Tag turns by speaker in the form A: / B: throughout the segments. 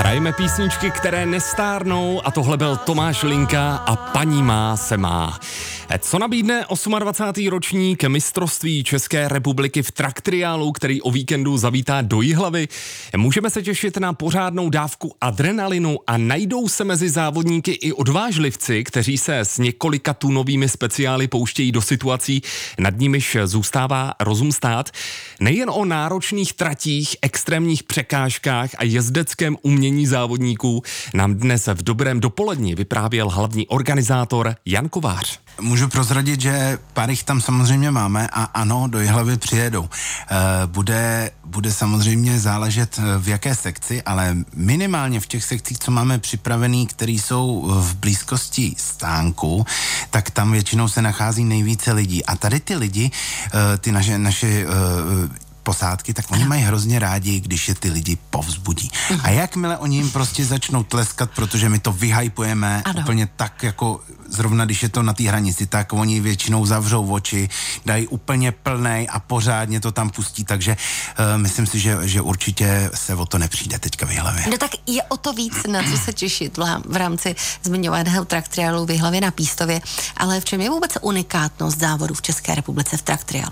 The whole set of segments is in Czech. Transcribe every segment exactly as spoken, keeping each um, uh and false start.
A: Hrajeme písničky, které nestárnou a tohle byl Tomáš Linka a Paní má se má. Co nabídne dvacátý osmý ročník mistrovství České republiky v traktriálu, který o víkendu zavítá do Jihlavy? Můžeme se těšit na pořádnou dávku adrenalinu a najdou se mezi závodníky i odvážlivci, kteří se s několika tunovými speciály pouštějí do situací, nad nimiž zůstává rozum stát. Nejen o náročných tratích, extrémních překážkách a jezdeckém umění závodníků nám dnes v dobrém dopoledni vyprávěl hlavní organizátor Jan Kovář.
B: Můžu prozradit, že pár jich tam samozřejmě máme a ano, do Jihlavy přijedou. E, bude, bude samozřejmě záležet v jaké sekci, ale minimálně v těch sekcích, co máme připravený, které jsou v blízkosti stánku, tak tam většinou se nachází nejvíce lidí. A tady ty lidi, e, ty naše, naše e, posádky, tak oni mají hrozně rádi, když je ty lidi povzbudí. A jakmile oni jim prostě začnou tleskat, protože my to vyhypujeme ano. úplně tak, jako zrovna když je to na té hranici, tak oni většinou zavřou oči, dají úplně plnej a pořádně to tam pustí, takže uh, myslím si, že, že určitě se o to nepřijde teďka v Jihlavě.
C: No tak je o to víc, na co se těšit v rámci zmiňovaného traktriálu v Jihlavě na Pístově, ale v čem je vůbec unikátnost závodu v České republice v traktriálu?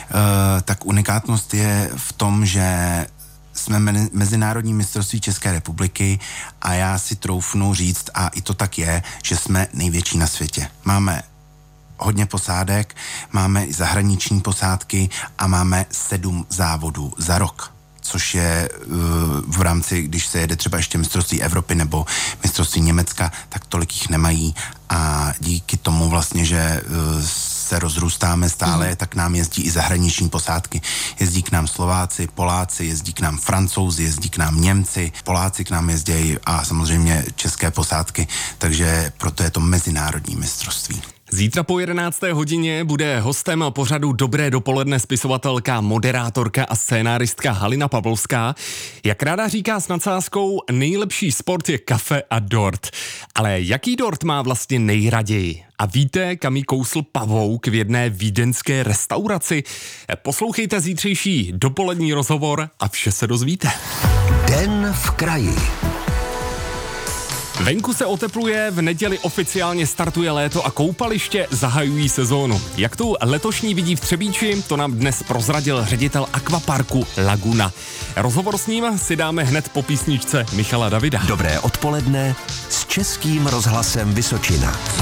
B: Uh, tak unikátnost je v tom, že jsme mezinárodní mistrovství České republiky a já si troufnu říct, a i to tak je, že jsme největší na světě. Máme hodně posádek, máme i zahraniční posádky a máme sedm závodů za rok, což je uh, v rámci, když se jede třeba ještě mistrovství Evropy nebo mistrovství Německa, tak tolik jich nemají a díky tomu vlastně, že uh, se rozrůstáme stále, mm. tak nám jezdí i zahraniční posádky. Jezdí k nám Slováci, Poláci, jezdí k nám Francouzi, jezdí k nám Němci, Poláci k nám jezdí a samozřejmě české posádky, takže proto je to mezinárodní mistrovství.
A: Zítra po jedenácté hodině bude hostem pořadu Dobré dopoledne spisovatelka, moderátorka a scénáristka Halina Pavlovská. Jak ráda říká s nadsázkou, nejlepší sport je kafe a dort. Ale jaký dort má vlastně nejraději? A víte, kam jí kousl pavouk v jedné vídeňské restauraci? Poslouchejte zítřejší dopolední rozhovor a vše se dozvíte.
D: Den v kraji.
A: Venku se otepluje, v neděli oficiálně startuje léto a koupaliště zahajují sezónu. Jak tu letošní vidí v Třebíči, to nám dnes prozradil ředitel akvaparku Laguna. Rozhovor s ním si dáme hned po písničce Michala Davida.
D: Dobré odpoledne s Českým rozhlasem Vysočina.